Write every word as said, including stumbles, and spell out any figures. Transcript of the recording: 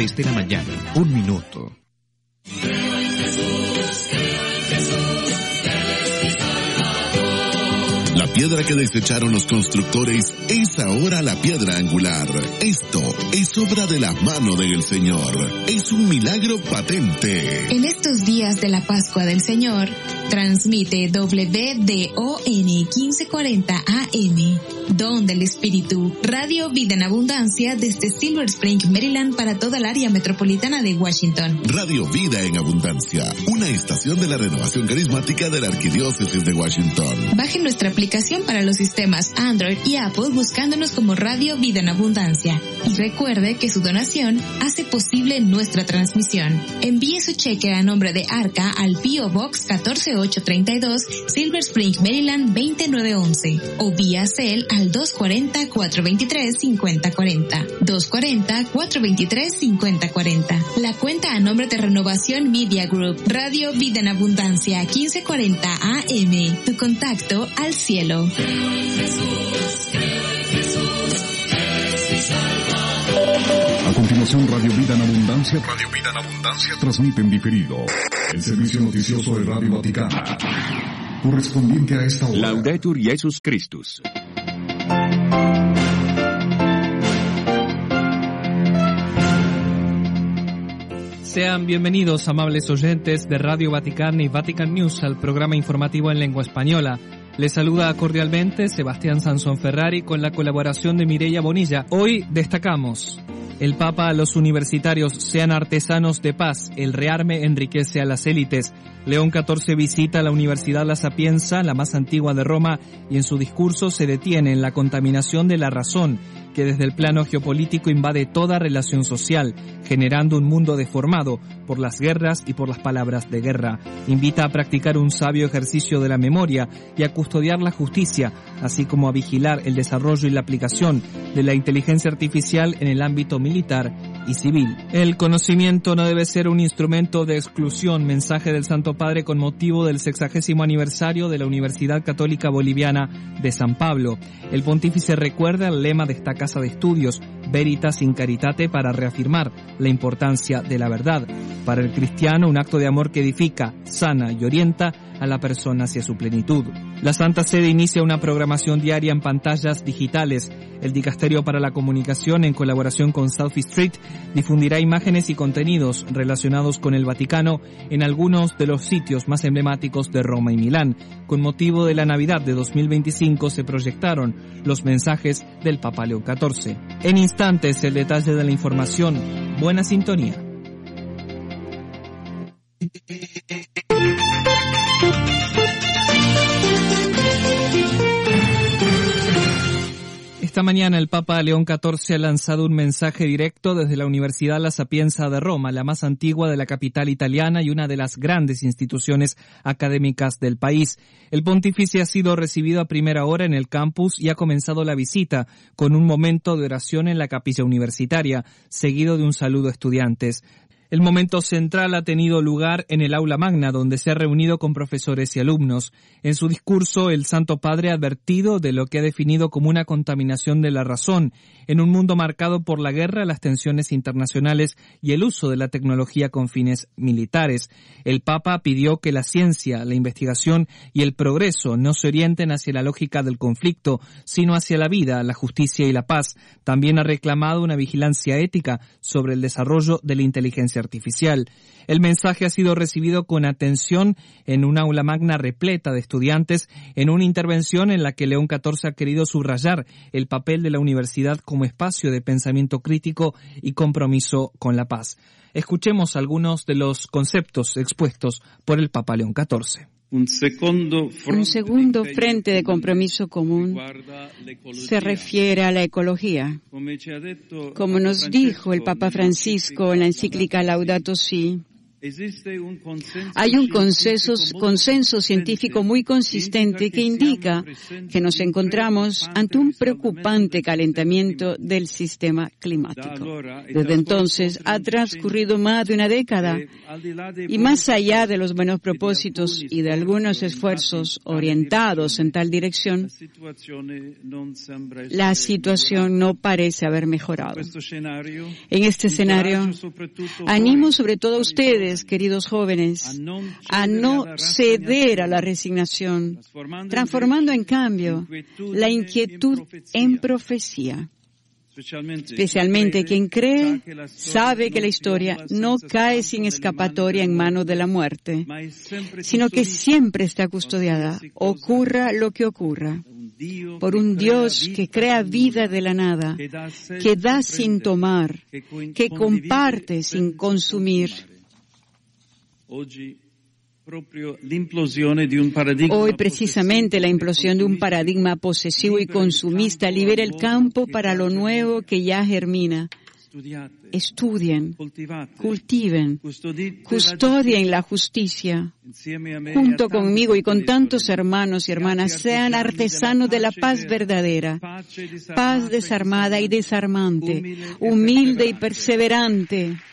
tres de la mañana, un minuto. La piedra que desecharon los constructores es ahora la piedra angular. Esto es obra de la mano del Señor. Es un milagro patente. En estos días de la Pascua del Señor, transmite W D O N quince cuarenta A M, Don del Espíritu, Radio Vida en Abundancia desde Silver Spring, Maryland, para toda el área metropolitana de Washington. Radio Vida en Abundancia, una estación de la renovación carismática de la Arquidiócesis de Washington. Baje nuestra aplicación para los sistemas Android y Apple buscándonos como Radio Vida en Abundancia. Y recuerde que su donación hace posible nuestra transmisión. Envíe su cheque a nombre de Arca al P O Box catorce mil ochocientos treinta y dos, Silver Spring, Maryland veinte mil novecientos once, o vía Cel al dos cuatro cero, cuatro dos tres, cinco cero cuatro cero, dos cuatro cero, cuatro dos tres, cinco cero cuatro cero. La cuenta a nombre de Renovación Media Group, Radio Vida en Abundancia quince cuarenta A M, tu contacto al cielo. A continuación, Radio Vida en Abundancia, Radio Vida en Abundancia transmite en diferido el servicio noticioso de Radio Vaticana, correspondiente a esta hora. Laudetur Jesus Christus. Sean bienvenidos, amables oyentes de Radio Vaticana y Vatican News, al programa informativo en lengua española. Les saluda cordialmente Sebastián Sansón Ferrari con la colaboración de Mireia Bonilla. Hoy destacamos: el Papa a los universitarios: sean artesanos de paz, el rearme enriquece a las élites. León catorce visita la Universidad La Sapienza, la más antigua de Roma, y en su discurso se detiene en la contaminación de la razón, que desde el plano geopolítico invade toda relación social, generando un mundo deformado por las guerras y por las palabras de guerra. Invita a practicar un sabio ejercicio de la memoria y a custodiar la justicia, así como a vigilar el desarrollo y la aplicación de la inteligencia artificial en el ámbito militar y civil. El conocimiento no debe ser un instrumento de exclusión, mensaje del Santo Padre con motivo del sexagésimo aniversario de la Universidad Católica Boliviana de San Pablo. El pontífice recuerda el lema de esta casa de estudios, Veritas in Caritate, para reafirmar la importancia de la verdad. Para el cristiano, un acto de amor que edifica, sana y orienta a la persona hacia su plenitud. La Santa Sede inicia una programación diaria en pantallas digitales. El Dicasterio para la Comunicación, en colaboración con South Street, difundirá imágenes y contenidos relacionados con el Vaticano en algunos de los sitios más emblemáticos de Roma y Milán. Con motivo de la Navidad de dos mil veinticinco se proyectaron los mensajes del Papa León catorce. En instantes, el detalle de la información. Buena sintonía. Esta mañana el Papa León catorce ha lanzado un mensaje directo desde la Universidad La Sapienza de Roma, la más antigua de la capital italiana y una de las grandes instituciones académicas del país. El pontífice ha sido recibido a primera hora en el campus y ha comenzado la visita con un momento de oración en la capilla universitaria, seguido de un saludo a estudiantes. El momento central ha tenido lugar en el aula magna, donde se ha reunido con profesores y alumnos. En su discurso, el Santo Padre ha advertido de lo que ha definido como una contaminación de la razón, en un mundo marcado por la guerra, las tensiones internacionales y el uso de la tecnología con fines militares. El Papa pidió que la ciencia, la investigación y el progreso no se orienten hacia la lógica del conflicto, sino hacia la vida, la justicia y la paz. También ha reclamado una vigilancia ética sobre el desarrollo de la inteligencia artificial. El mensaje ha sido recibido con atención en una aula magna repleta de estudiantes, en una intervención en la que León catorce ha querido subrayar el papel de la universidad como espacio de pensamiento crítico y compromiso con la paz. Escuchemos algunos de los conceptos expuestos por el Papa León catorce. Un segundo frente de compromiso común se refiere a la ecología. Como nos dijo el Papa Francisco en la encíclica Laudato Si, Hay un consenso, consenso científico muy consistente que indica que nos encontramos ante un preocupante calentamiento del sistema climático. Desde entonces ha transcurrido más de una década y más allá de los buenos propósitos y de algunos esfuerzos orientados en tal dirección, la situación no parece haber mejorado. En este escenario, animo sobre todo a ustedes, queridos jóvenes, a no ceder a la resignación, transformando en cambio la inquietud en profecía. Especialmente quien cree sabe que la historia no cae sin escapatoria en manos de la muerte, sino que siempre está custodiada, ocurra lo que ocurra, por un Dios que crea vida de la nada, que da sin tomar, que comparte sin consumir. Hoy, precisamente, la implosión de un paradigma posesivo y consumista libera el campo para lo nuevo que ya germina. Estudien, cultiven, custodien la justicia. Junto conmigo y con tantos hermanos y hermanas, sean artesanos de la paz verdadera, paz desarmada y desarmante, humilde y perseverante.